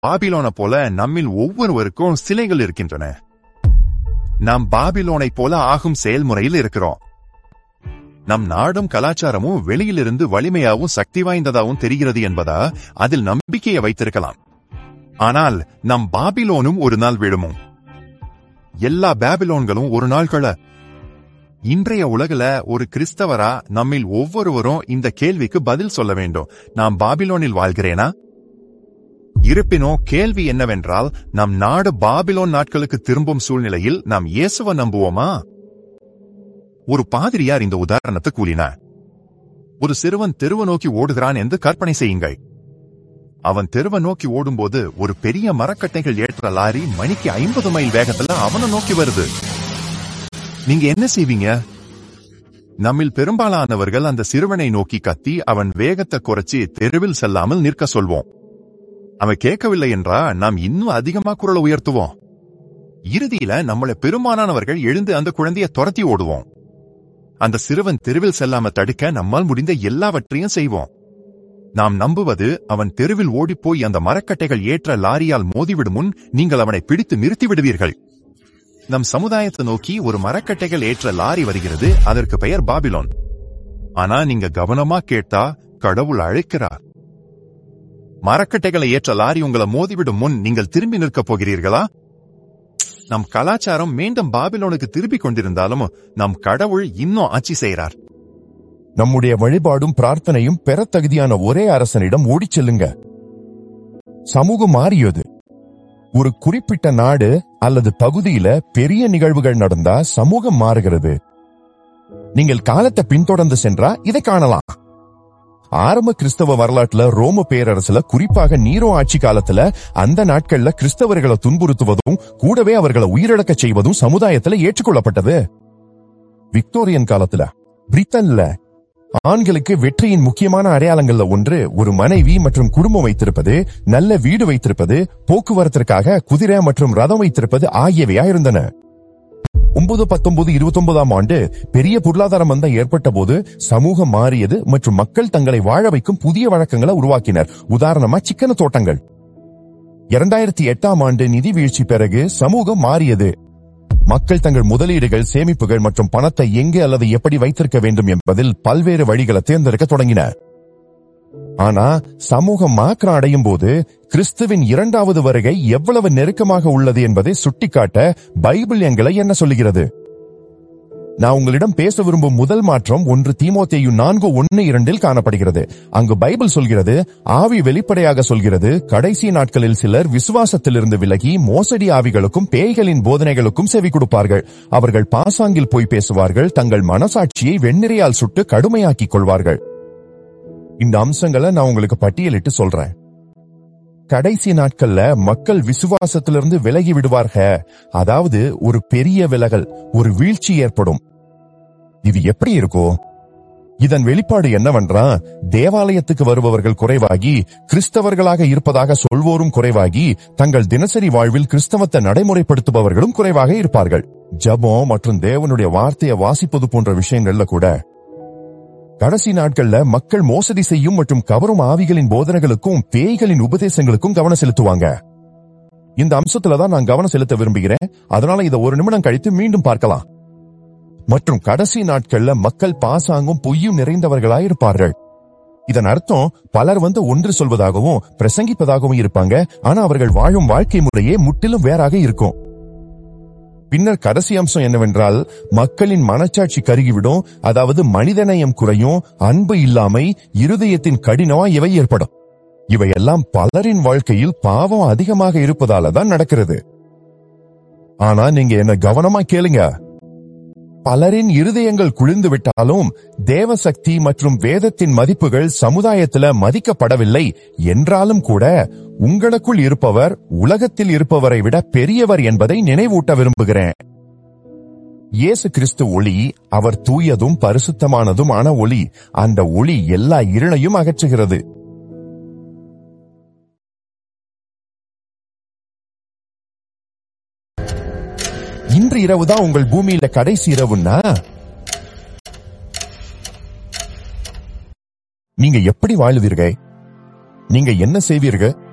பாபிலோனை போல நம்மில் ஒவ்வொருவருக்கும் சிலைகள் இருக்கின்றன. நாம் பாபிலோனை போல ஆகும் செயல்முறையில் இருக்கிறோம். நம் நாடும் கலாச்சாரமும் வெளியிலிருந்து வலிமையாவும் சக்தி வாய்ந்ததாகவும் தெரிகிறது என்பதா அதில் நம்பிக்கையை வைத்திருக்கலாம். ஆனால் நம் பாபிலோனும் ஒரு நாள் விழுமும். எல்லா பாபிலோன்களும் ஒரு நாள் கள. இன்றைய உலகில ஒரு கிறிஸ்தவரா நம்மில் ஒவ்வொருவரும் இந்த கேள்விக்கு பதில் சொல்ல வேண்டும். நாம் பாபிலோனில் வாழ்கிறேனா? இருப்பினும் கேள்வி என்னவென்றால், நம் நாடு பாபிலோன் நாட்களுக்கு திரும்பும் சூழ்நிலையில் நாம் இயேசுவை நம்புவோமா? ஒரு பாதிரியார் இந்த உதாரணத்தை கூறினார். ஒரு சிறுவன் தெருவை நோக்கி ஓடுகிறான் என்று கற்பனை செய்யுங்கள். அவன் தெருவை நோக்கி ஓடும்போது ஒரு பெரிய மரக்கட்டைகள் ஏற்ற லாரி மணிக்கு 50 மைல் வேகத்துல அவனை நோக்கி வருது. நீங்க என்ன செய்வீங்க? நம்மில் பெரும்பாலானவர்கள் அந்த சிறுவனை நோக்கி கத்தி அவன் வேகத்தை குறைச்சி தெருவில் செல்லாமல் நிற்க சொல்வோம். அவன் கேட்கவில்லை என்றா நாம் இன்னும் அதிகமா குரலை உயர்த்துவோம். இறுதியில நம்மளை பெரும்பாலானவர்கள் எழுந்து அந்த குழந்தையை துரத்தி ஓடுவோம். அந்த சிறுவன் தெருவில் செல்லாம தடுக்க நம்மால் முடிந்த எல்லாவற்றையும் செய்வோம். நாம் நம்புவது, அவன் தெருவில் ஓடிப்போய் அந்த மரக்கட்டைகள் ஏற்ற லாரியால் மோதிவிடும் முன் நீங்கள் அவனை பிடித்து நிறுத்தி விடுவீர்கள். நம் சமுதாயத்தை நோக்கி ஒரு மரக்கட்டைகள் ஏற்ற லாரி வருகிறது. அதற்கு பெயர் பாபிலோன். ஆனா நீங்க கவனமா கேட்டா கடவுள் அழைக்கிறார். மரக்கட்டைகளை ஏற்ற லாரி உங்களை மோதிவிடும் முன் நீங்கள் திரும்பி நிற்கப் போகிறீர்களா? நம் கலாச்சாரம் மீண்டும் பாபிலோனுக்கு திரும்பிக் கொண்டிருந்தாலும் நம் கடவுள் இன்னும் ஆட்சி செய்கிறார். நம்முடைய வழிபாடும் பிரார்த்தனையும் பெற தகுதியான ஒரே அரசனிடம் ஓடிச் செல்லுங்க. சமூகம் மாறியது. ஒரு குறிப்பிட்ட நாடு அல்லது பகுதியில பெரிய நிகழ்வுகள் நடந்தா சமூகம் மாறுகிறது. நீங்கள் காலத்தை பின்தொடர்ந்து சென்றா இதை காணலாம். ஆரம்ப கிறிஸ்தவ வரலாற்றுல ரோம பேரரசுல, குறிப்பாக நீரோ ஆட்சி காலத்துல, அந்த நாட்கள்ல கிறிஸ்தவர்களை துன்புறுத்துவதும் கூடவே அவர்களை உயிரிழக்க செய்வதும் சமுதாயத்துல ஏற்றுக்கொள்ளப்பட்டது. விக்டோரியன் காலத்துல பிரிட்டன்ல ஆண்களுக்கு வெற்றியின் முக்கியமான அடையாளங்கள்ல ஒன்று ஒரு மனைவி மற்றும் குடும்பம் வைத்திருப்பது, நல்ல வீடு வைத்திருப்பது, போக்குவரத்திற்காக குதிரை மற்றும் ரதம் வைத்திருப்பது ஆகியவையா இருந்தன. 1919-29 ஆண்டு பெரிய பொருளாதார மந்தம் ஏற்பட்ட போது சமூகம் மாறியது மற்றும் மக்கள் தங்களை வாழ வைக்கும் புதிய வழக்கங்களை உருவாக்கினர். உதாரணமா சிக்கன தோட்டங்கள். 2008 ஆண்டு நிதி வீழ்ச்சி பிறகு சமூகம் மாறியது. மக்கள் தங்கள் முதலீடுகள், சேமிப்புகள் மற்றும் பணத்தை எங்கே அல்லது எப்படி வைத்திருக்க வேண்டும் என்பதில் பல்வேறு வழிகளை தேர்ந்தெடுக்க தொடங்கினர். ஆனா சமூகம் மாற்றம் அடையும் போது கிறிஸ்துவின் இரண்டாவது வருகை எவ்வளவு நெருக்கமாக உள்ளது என்பதை சுட்டிக்காட்ட பைபிள் எங்களை என்ன சொல்லுகிறது? நான் உங்களிடம் பேச விரும்பும் முதல் மாற்றம் 1 தீமோத்தேயு 4:1-2 காணப்படுகிறது. அங்கு பைபிள் சொல்கிறது, ஆவி வெளிப்படையாக சொல்கிறது, கடைசி நாட்களில் சிலர் விசுவாசத்திலிருந்து விலகி மோசடி ஆவிகளுக்கும் பேய்களின் போதனைகளுக்கும் செவி கொடுப்பார்கள். அவர்கள் பாசாங்கில் போய் பேசுவார்கள், தங்கள் மனசாட்சியை வெண்ணிறையால் சுட்டு கடுமையாக்கிக் கொள்வார்கள். இந்த அம்சங்களை நான் உங்களுக்கு பட்டியலிட்டு சொல்றேன். கடைசி நாட்கள்ல மக்கள் விசுவாசத்திலிருந்து விலகி விடுவார்கள். அதாவது ஒரு பெரிய விலகல், ஒரு வீழ்ச்சி ஏற்படும். இது எப்படி இருக்கும்? இதன் வெளிப்பாடு என்னவென்றா, தேவாலயத்துக்கு வருபவர்கள் குறைவாகி கிறிஸ்தவர்களாக இருப்பதாக சொல்வோரும் குறைவாகி தங்கள் தினசரி வாழ்வில் கிறிஸ்தவத்தை நடைமுறைப்படுத்துபவர்களும் குறைவாக இருப்பார்கள். ஜெபம் மற்றும் தேவனுடைய வார்த்தையை வாசிப்பது போன்ற விஷயங்கள்ல கூட கடைசி நாட்கள்ல மக்கள் மோசடி செய்யும் மற்றும் கவரும் ஆவிகளின் போதனைகளுக்கும் பேய்களின் உபதேசங்களுக்கும் கவனம் செலுத்துவாங்க. இந்த அம்சத்துலதான் நான் கவனம் செலுத்த விரும்புகிறேன். அதனால இதை ஒரு நிமிடம் கழித்து மீண்டும் பார்க்கலாம். மற்றும் கடைசி நாட்கள்ல மக்கள் பாசாங்கும் பொய்யும் நிறைந்தவர்களாயிருப்பார்கள். இதன் அர்த்தம் பலர் ஒன்று சொல்வதாகவும் பிரசங்கிப்பதாகவும் இருப்பாங்க. ஆனா அவர்கள் வாழும் வாழ்க்கை முறையே முற்றிலும் வேறாக இருக்கும். பின்னர் கடைசி அம்சம் என்னவென்றால், மக்களின் மனச்சாட்சி கருகிவிடும். அதாவது மனிதநேயம் குறையும், அன்பு இல்லாமை, இருதயத்தின் கடினமா இவை ஏற்படும். இவையெல்லாம் பலரின் வாழ்க்கையில் பாவம் அதிகமாக இருப்பதால தான் நடக்கிறது. ஆனா நீங்க என்ன கவனமா கேளுங்க. பலரின் இருதயங்கள் குளிர்ந்து விட்டாலும் தேவசக்தி மற்றும் வேதத்தின் மதிப்புகள் சமுதாயத்துல மதிக்கப்படவில்லை என்றாலும் கூட உங்களுக்குள் இருப்பவர் உலகத்தில் இருப்பவரை விட பெரியவர் என்பதை நினைவூட்ட விரும்புகிறேன். இயேசு கிறிஸ்து ஒளி. அவர் தூயதும் பரிசுத்தமானதும் ஆன ஒளி. அந்த ஒளி எல்லா இருளையும் அகற்றுகிறது. இன்று இரவுதான் உங்கள் பூமியில கடைசி இரவுன்னா நீங்க எப்படி வாழுவீர்கள்? நீங்க என்ன செய்வீர்கள்?